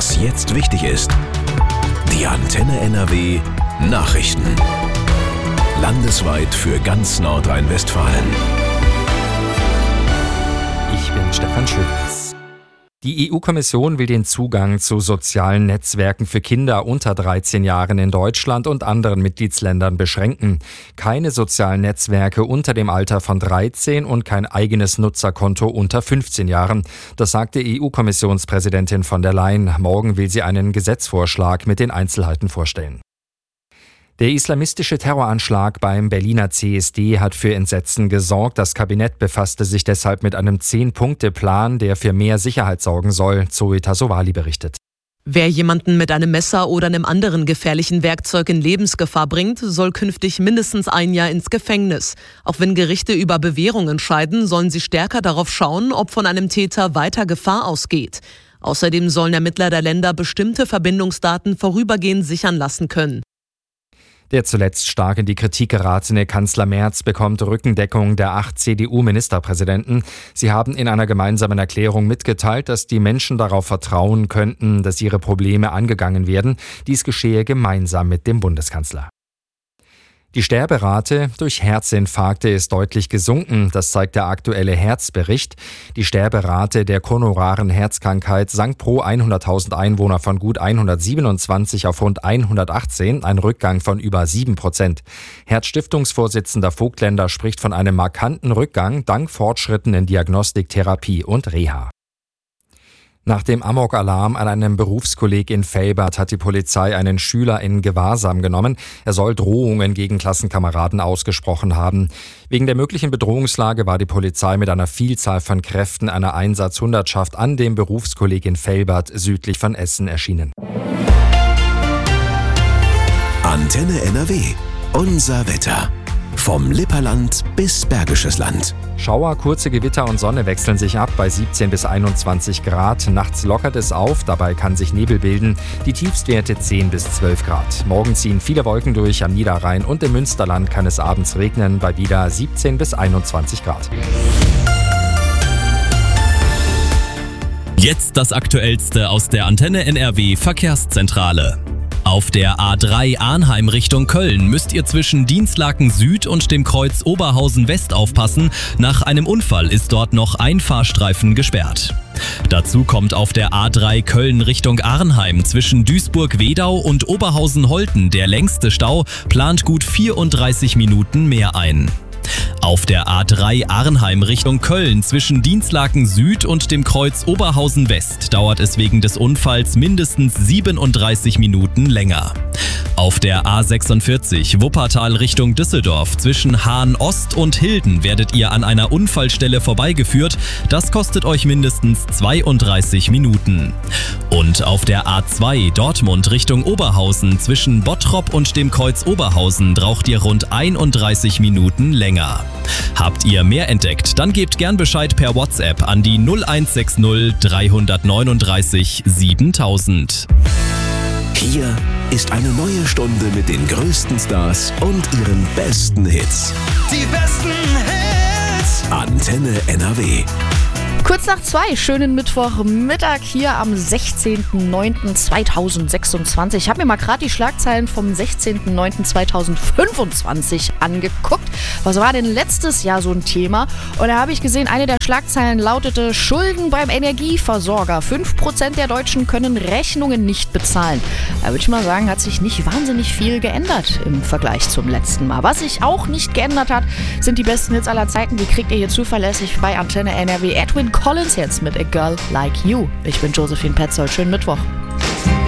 Was jetzt wichtig ist. Die Antenne NRW Nachrichten. Landesweit für ganz Nordrhein-Westfalen. Ich bin Stefan Schulz. Die EU-Kommission will den Zugang zu sozialen Netzwerken für Kinder unter 13 Jahren in Deutschland und anderen Mitgliedsländern beschränken. Keine sozialen Netzwerke unter dem Alter von 13 und kein eigenes Nutzerkonto unter 15 Jahren. Das sagte EU-Kommissionspräsidentin von der Leyen. Morgen will sie einen Gesetzesvorschlag mit den Einzelheiten vorstellen. Der islamistische Terroranschlag beim Berliner CSD hat für Entsetzen gesorgt. Das Kabinett befasste sich deshalb mit einem 10-Punkte-Plan, der für mehr Sicherheit sorgen soll, Zoe Tassovali berichtet. Wer jemanden mit einem Messer oder einem anderen gefährlichen Werkzeug in Lebensgefahr bringt, soll künftig mindestens 1 Jahr ins Gefängnis. Auch wenn Gerichte über Bewährung entscheiden, sollen sie stärker darauf schauen, ob von einem Täter weiter Gefahr ausgeht. Außerdem sollen Ermittler der Länder bestimmte Verbindungsdaten vorübergehend sichern lassen können. Der zuletzt stark in die Kritik geratene Kanzler Merz bekommt Rückendeckung der 8 CDU-Ministerpräsidenten. Sie haben in einer gemeinsamen Erklärung mitgeteilt, dass die Menschen darauf vertrauen könnten, dass ihre Probleme angegangen werden. Dies geschehe gemeinsam mit dem Bundeskanzler. Die Sterberate durch Herzinfarkte ist deutlich gesunken, das zeigt der aktuelle Herzbericht. Die Sterberate der koronaren Herzkrankheit sank pro 100.000 Einwohner von gut 127 auf rund 118, ein Rückgang von über 7%. Herzstiftungsvorsitzender Vogtländer spricht von einem markanten Rückgang dank Fortschritten in Diagnostik, Therapie und Reha. Nach dem Amok-Alarm an einem Berufskolleg in Velbert hat die Polizei einen Schüler in Gewahrsam genommen. Er soll Drohungen gegen Klassenkameraden ausgesprochen haben. Wegen der möglichen Bedrohungslage war die Polizei mit einer Vielzahl von Kräften einer Einsatzhundertschaft an dem Berufskolleg in Velbert südlich von Essen erschienen. Antenne NRW. Unser Wetter. Vom Lipperland bis Bergisches Land. Schauer, kurze Gewitter und Sonne wechseln sich ab bei 17 bis 21 Grad. Nachts lockert es auf, dabei kann sich Nebel bilden. Die Tiefstwerte 10 bis 12 Grad. Morgen ziehen viele Wolken durch am Niederrhein und im Münsterland kann es abends regnen bei wieder 17 bis 21 Grad. Jetzt das Aktuellste aus der Antenne NRW Verkehrszentrale. Auf der A3 Arnheim Richtung Köln müsst ihr zwischen Dinslaken Süd und dem Kreuz Oberhausen West aufpassen. Nach einem Unfall ist dort noch ein Fahrstreifen gesperrt. Dazu kommt auf der A3 Köln Richtung Arnheim zwischen Duisburg-Wedau und Oberhausen-Holten der längste Stau, plant gut 34 Minuten mehr ein. Auf der A3 Arnheim Richtung Köln zwischen Dinslaken Süd und dem Kreuz Oberhausen West dauert es wegen des Unfalls mindestens 37 Minuten länger. Auf der A46 Wuppertal Richtung Düsseldorf zwischen Hahn Ost und Hilden werdet ihr an einer Unfallstelle vorbeigeführt. Das kostet euch mindestens 32 Minuten. Und auf der A2 Dortmund Richtung Oberhausen zwischen Bottrop und dem Kreuz Oberhausen braucht ihr rund 31 Minuten länger. Habt ihr mehr entdeckt, dann gebt gern Bescheid per WhatsApp an die 0160 339 7000. Hier ist eine neue Stunde mit den größten Stars und ihren besten Hits. Die besten Hits. Antenne NRW. Kurz nach 2, schönen Mittwochmittag hier am 16.09.2026. Ich habe mir mal gerade die Schlagzeilen vom 16.09.2025 angeguckt. Was war denn letztes Jahr so ein Thema? Und da habe ich gesehen, eine der Schlagzeilen lautete: Schulden beim Energieversorger. 5% der Deutschen können Rechnungen nicht bezahlen. Da würde ich mal sagen, hat sich nicht wahnsinnig viel geändert im Vergleich zum letzten Mal. Was sich auch nicht geändert hat, sind die besten Hits aller Zeiten. Die kriegt ihr hier zuverlässig bei Antenne NRW. Edwin Collins jetzt mit A Girl Like You. Ich bin Josephine Petzold. Schönen Mittwoch.